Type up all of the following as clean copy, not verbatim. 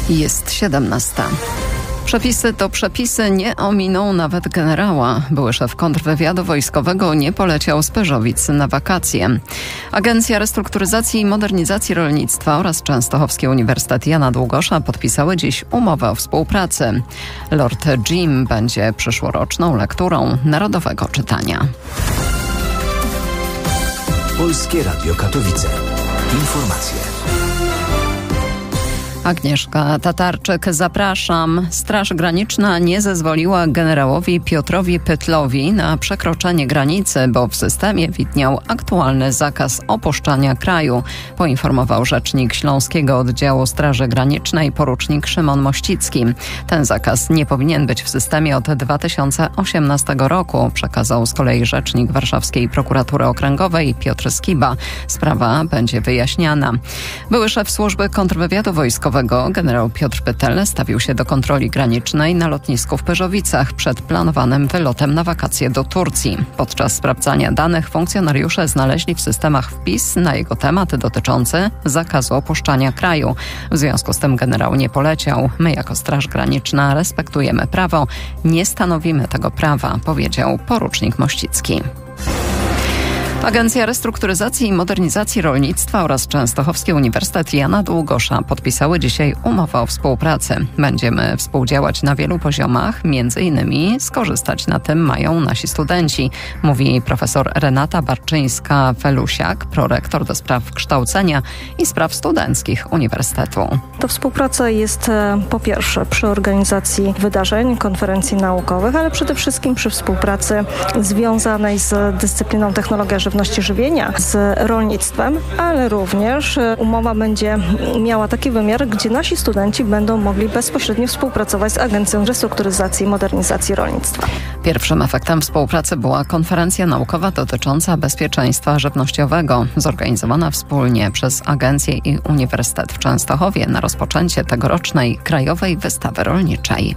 Jest 17. Przepisy to przepisy, nie ominą nawet generała. Były szef kontrwywiadu wojskowego nie poleciał z Pyrzowic na wakacje. Agencja Restrukturyzacji i Modernizacji Rolnictwa oraz Częstochowski Uniwersytet Jana Długosza podpisały dziś umowę o współpracy. Lord Jim będzie przyszłoroczną lekturą Narodowego Czytania. Polskie Radio Katowice. Informacje. Agnieszka Tatarczyk, zapraszam. Straż Graniczna nie zezwoliła generałowi Piotrowi Pytlowi na przekroczenie granicy, bo w systemie widniał aktualny zakaz opuszczania kraju, poinformował rzecznik Śląskiego Oddziału Straży Granicznej porucznik Szymon Mościcki. Ten zakaz nie powinien być w systemie od 2018 roku, przekazał z kolei rzecznik Warszawskiej Prokuratury Okręgowej Piotr Skiba. Sprawa będzie wyjaśniana. Były szef służby kontrwywiadu wojskowego generał Piotr Pytel stawił się do kontroli granicznej na lotnisku w Pyrzowicach przed planowanym wylotem na wakacje do Turcji. Podczas sprawdzania danych funkcjonariusze znaleźli w systemach wpis na jego temat dotyczący zakazu opuszczania kraju. W związku z tym generał nie poleciał. My jako Straż Graniczna respektujemy prawo, nie stanowimy tego prawa, powiedział porucznik Mościcki. Agencja Restrukturyzacji i Modernizacji Rolnictwa oraz Częstochowski Uniwersytet Jana Długosza podpisały dzisiaj umowę o współpracy. Będziemy współdziałać na wielu poziomach, między innymi skorzystać na tym mają nasi studenci, mówi profesor Renata Barczyńska-Felusiak, prorektor do spraw kształcenia i spraw studenckich Uniwersytetu. Ta współpraca jest po pierwsze przy organizacji wydarzeń, konferencji naukowych, ale przede wszystkim przy współpracy związanej z dyscypliną technologia żywności żywienia, z rolnictwem, ale również umowa będzie miała taki wymiar, gdzie nasi studenci będą mogli bezpośrednio współpracować z Agencją Restrukturyzacji i Modernizacji Rolnictwa. Pierwszym efektem współpracy była konferencja naukowa dotycząca bezpieczeństwa żywnościowego, zorganizowana wspólnie przez Agencję i Uniwersytet w Częstochowie na rozpoczęcie tegorocznej Krajowej Wystawy Rolniczej.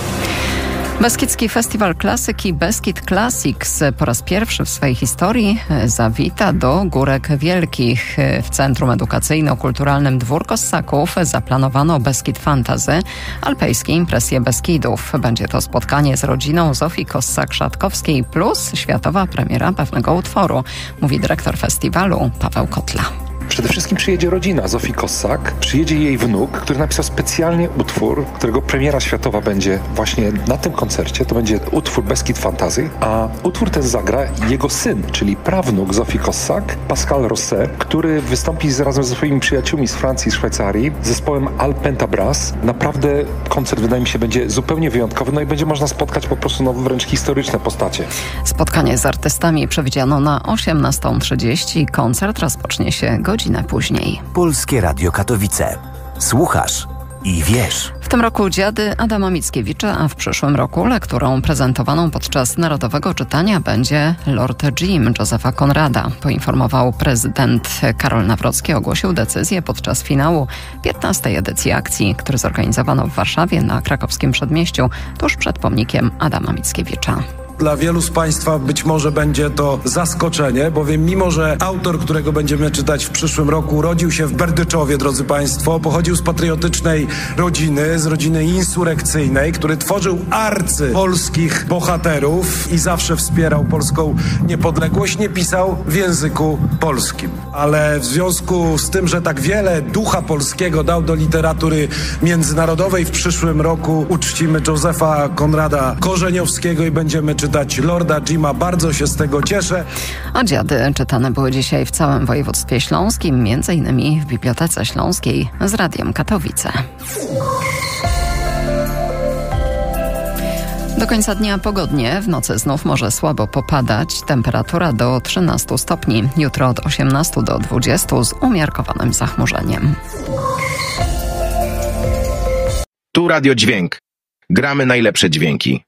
Beskidzki Festiwal Klasyki Beskid Classics po raz pierwszy w swojej historii zawita do Górek Wielkich. W Centrum Edukacyjno-Kulturalnym Dwór Kossaków zaplanowano Beskid Fantasy, alpejskie impresje Beskidów. Będzie to spotkanie z rodziną Zofii Kossak-Szatkowskiej plus światowa premiera pewnego utworu, mówi dyrektor festiwalu Paweł Kotla. Przede wszystkim przyjedzie rodzina Zofii Kossak, przyjedzie jej wnuk, który napisał specjalnie utwór, którego premiera światowa będzie właśnie na tym koncercie. To będzie utwór Beskid Fantasy, a utwór ten zagra jego syn, czyli prawnuk Zofii Kossak, Pascal Rosset, który wystąpi razem ze swoimi przyjaciółmi z Francji i Szwajcarii, zespołem Alpenta Brass. Naprawdę koncert, wydaje mi się, będzie zupełnie wyjątkowy, no i będzie można spotkać po prostu wręcz historyczne postacie. Spotkanie z artystami przewidziano na 18:30. Koncert rozpocznie się godzinę później. Polskie Radio Katowice. Słuchasz i wiesz. W tym roku dziady Adama Mickiewicza, a w przyszłym roku lekturą prezentowaną podczas Narodowego Czytania będzie Lord Jim Józefa Konrada. Poinformował prezydent Karol Nawrocki, ogłosił decyzję podczas finału 15. edycji akcji, który zorganizowano w Warszawie na krakowskim Przedmieściu, tuż przed pomnikiem Adama Mickiewicza. Dla wielu z Państwa być może będzie to zaskoczenie, bowiem mimo, że autor, którego będziemy czytać w przyszłym roku, urodził się w Berdyczowie, drodzy Państwo, pochodził z patriotycznej rodziny, z rodziny insurekcyjnej, który tworzył arcypolskich bohaterów i zawsze wspierał polską niepodległość, nie pisał w języku polskim. Ale w związku z tym, że tak wiele ducha polskiego dał do literatury międzynarodowej, w przyszłym roku uczcimy Józefa Konrada Korzeniowskiego i będziemy czytać Lorda Jima. Bardzo się z tego cieszę. A dziady czytane były dzisiaj w całym województwie śląskim, m.in. w Bibliotece Śląskiej z Radiem Katowice. Do końca dnia pogodnie, w nocy znów może słabo popadać, temperatura do 13 stopni, jutro od 18 do 20 z umiarkowanym zachmurzeniem. Tu Radio Dźwięk. Gramy najlepsze dźwięki.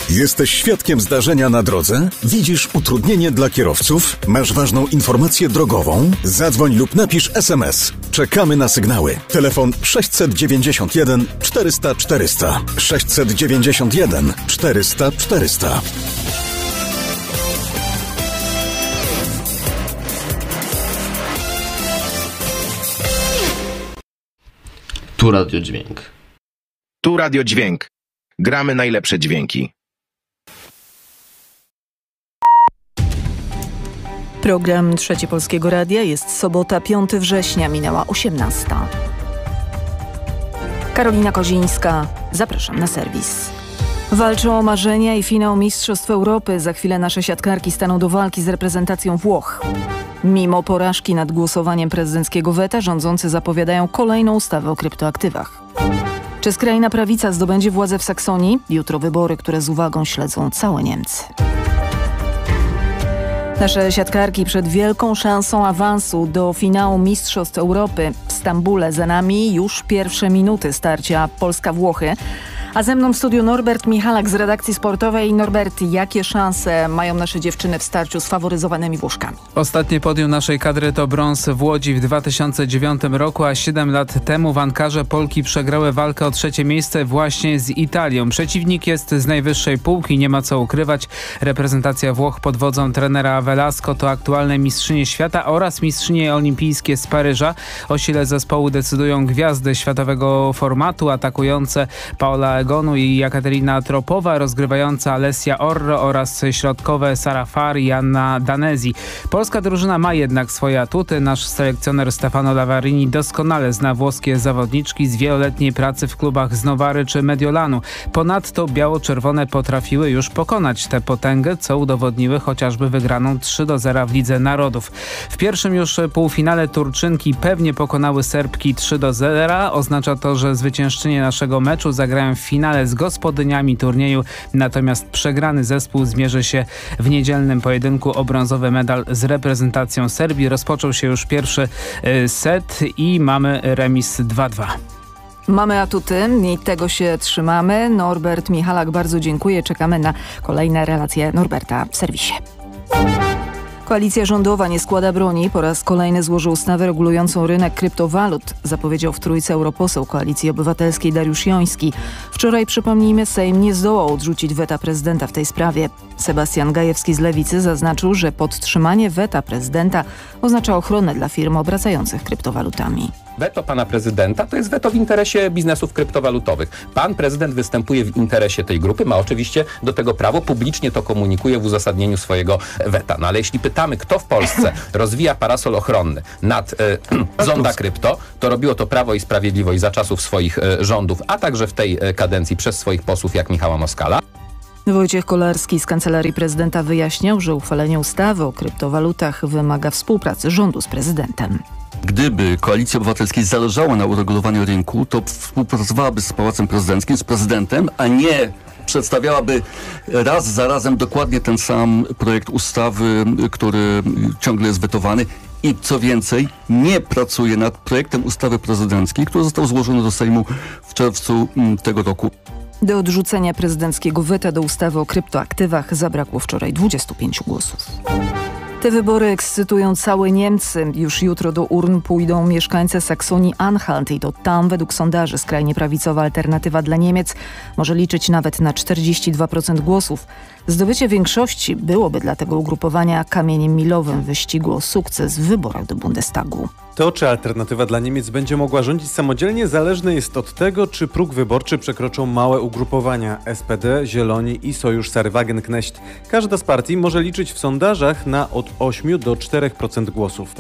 Jesteś świadkiem zdarzenia na drodze? Widzisz utrudnienie dla kierowców? Masz ważną informację drogową? Zadzwoń lub napisz SMS. Czekamy na sygnały. Telefon 691 400 400. 691 400 400. Tu Radio Dźwięk. Tu Radio Dźwięk. Gramy najlepsze dźwięki. Program Trzecie Polskiego Radia. Jest sobota, 5 września, minęła 18. Karolina Kozińska. Zapraszam na serwis. Walczą o marzenia i finał Mistrzostw Europy. Za chwilę nasze siatkarki staną do walki z reprezentacją Włoch. Mimo porażki nad głosowaniem prezydenckiego weta, rządzący zapowiadają kolejną ustawę o kryptoaktywach. Czy skrajna prawica zdobędzie władzę w Saksonii? Jutro wybory, które z uwagą śledzą całe Niemcy. Nasze siatkarki przed wielką szansą awansu do finału Mistrzostw Europy w Stambule. Za nami już pierwsze minuty starcia Polska-Włochy. A ze mną w studiu Norbert Michalak z redakcji sportowej. Norbert, jakie szanse mają nasze dziewczyny w starciu z faworyzowanymi Włoszkami? Ostatnie podium naszej kadry to brąz w Łodzi w 2009 roku, a 7 lat temu w Ankarze Polki przegrały walkę o trzecie miejsce właśnie z Italią. Przeciwnik jest z najwyższej półki, nie ma co ukrywać. Reprezentacja Włoch pod wodzą trenera Velasco to aktualne mistrzynie świata oraz mistrzynie olimpijskie z Paryża. O sile zespołu decydują gwiazdy światowego formatu, atakujące Paola Egonu i Jakaterina Tropowa, rozgrywająca Alessia Orro oraz środkowe Sara Far i Anna Danesi. Polska drużyna ma jednak swoje atuty. Nasz selekcjoner Stefano Lavarini doskonale zna włoskie zawodniczki z wieloletniej pracy w klubach z Novary czy Mediolanu. Ponadto biało-czerwone potrafiły już pokonać tę potęgę, co udowodniły chociażby wygraną 3-0 w Lidze Narodów. W pierwszym już półfinale Turczynki pewnie pokonały Serbki 3-0. Oznacza to, że zwyciężczynie naszego meczu zagrają w finale z gospodyniami turnieju, natomiast przegrany zespół zmierzy się w niedzielnym pojedynku o brązowy medal z reprezentacją Serbii. Rozpoczął się już pierwszy set i mamy remis 2-2. Mamy atuty i tego się trzymamy. Norbert Michalak, bardzo dziękuję. Czekamy na kolejne relacje Norberta w serwisie. Koalicja rządowa nie składa broni. Po raz kolejny złożył ustawę regulującą rynek kryptowalut, zapowiedział w Trójce europoseł Koalicji Obywatelskiej Dariusz Joński. Wczoraj, przypomnijmy, Sejm nie zdołał odrzucić weta prezydenta w tej sprawie. Sebastian Gajewski z Lewicy zaznaczył, że podtrzymanie weta prezydenta oznacza ochronę dla firm obracających kryptowalutami. Weto pana prezydenta to jest weto w interesie biznesów kryptowalutowych. Pan prezydent występuje w interesie tej grupy, ma oczywiście do tego prawo, publicznie to komunikuje w uzasadnieniu swojego weta. No ale jeśli pytamy, kto w Polsce rozwija parasol ochronny nad zonda krypto, to robiło to Prawo i Sprawiedliwość za czasów swoich rządów, a także w tej kadencji przez swoich posłów jak Michała Moskala. Wojciech Kolarski z Kancelarii Prezydenta wyjaśniał, że uchwalenie ustawy o kryptowalutach wymaga współpracy rządu z prezydentem. Gdyby Koalicji Obywatelskiej zależało na uregulowaniu rynku, to współpracowałaby z Pałacem Prezydenckim, z prezydentem, a nie przedstawiałaby raz za razem dokładnie ten sam projekt ustawy, który ciągle jest wetowany. I co więcej, nie pracuje nad projektem ustawy prezydenckiej, który został złożony do Sejmu w czerwcu tego roku. Do odrzucenia prezydenckiego weta do ustawy o kryptoaktywach zabrakło wczoraj 25 głosów. Te wybory ekscytują całe Niemcy. Już jutro do urn pójdą mieszkańcy Saksonii-Anhalt i to tam według sondaży skrajnie prawicowa Alternatywa dla Niemiec może liczyć nawet na 42% głosów. Zdobycie większości byłoby dla tego ugrupowania kamieniem milowym w wyścigu o sukces w wyborach do Bundestagu. To, czy Alternatywa dla Niemiec będzie mogła rządzić samodzielnie, zależne jest od tego, czy próg wyborczy przekroczą małe ugrupowania SPD, Zieloni i Sojusz Sarwagenknecht. Każda z partii może liczyć w sondażach na od 8 do 4% głosów.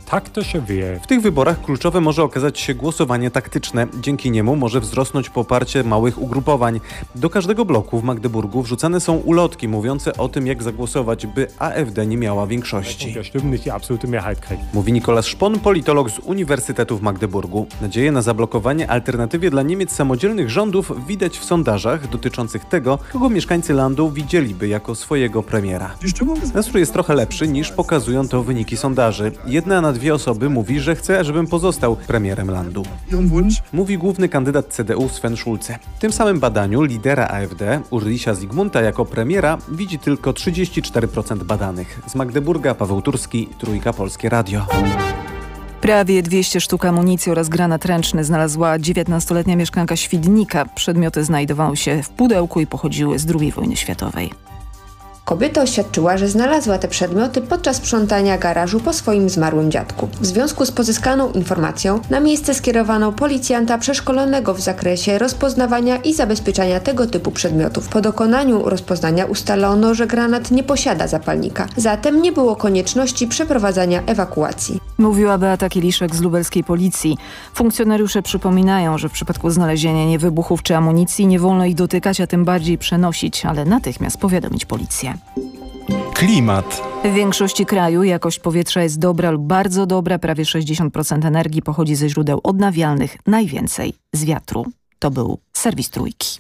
W tych wyborach kluczowe może okazać się głosowanie taktyczne. Dzięki niemu może wzrosnąć poparcie małych ugrupowań. Do każdego bloku w Magdeburgu wrzucane są ulotki mówiące o tym, jak zagłosować, by AfD nie miała większości. Mówi Nikolas Szpon, politolog politolog z Uniwersytetu w Magdeburgu. Nadzieję na zablokowanie alternatywie dla Niemiec samodzielnych rządów widać w sondażach dotyczących tego, kogo mieszkańcy landu widzieliby jako swojego premiera. Nastrój jest trochę lepszy niż pokazują to wyniki sondaży. 1 na 2 osoby mówi, że chce, żebym pozostał premierem landu. Mówi główny kandydat CDU Sven Schulze. W tym samym badaniu lidera AfD, Ulricha Zygmunta, jako premiera widzi tylko 34% badanych. Z Magdeburga Paweł Turski, Trójka Polskie Radio. Prawie 200 sztuk amunicji oraz granat ręczny znalazła 19-letnia mieszkanka Świdnika. Przedmioty znajdowały się w pudełku i pochodziły z II wojny światowej. Kobieta oświadczyła, że znalazła te przedmioty podczas sprzątania garażu po swoim zmarłym dziadku. W związku z pozyskaną informacją na miejsce skierowano policjanta przeszkolonego w zakresie rozpoznawania i zabezpieczania tego typu przedmiotów. Po dokonaniu rozpoznania ustalono, że granat nie posiada zapalnika, zatem nie było konieczności przeprowadzania ewakuacji. Mówiła Beata Kieliszek z lubelskiej policji. Funkcjonariusze przypominają, że w przypadku znalezienia niewybuchów czy amunicji nie wolno ich dotykać, a tym bardziej przenosić, ale natychmiast powiadomić policję. Klimat. W większości kraju jakość powietrza jest dobra lub bardzo dobra. Prawie 60% energii pochodzi ze źródeł odnawialnych, najwięcej z wiatru. To był serwis Trójki.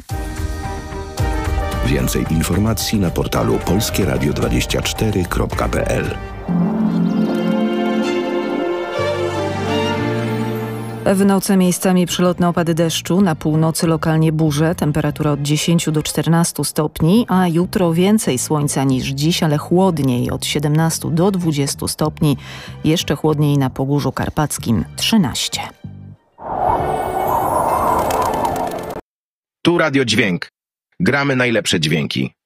Więcej informacji na portalu polskieradio24.pl. W nocy miejscami przelotne opady deszczu, na północy lokalnie burze, temperatura od 10 do 14 stopni, a jutro więcej słońca niż dziś, ale chłodniej od 17 do 20 stopni, jeszcze chłodniej na Pogórzu Karpackim 13. Tu Radio Dźwięk. Gramy najlepsze dźwięki.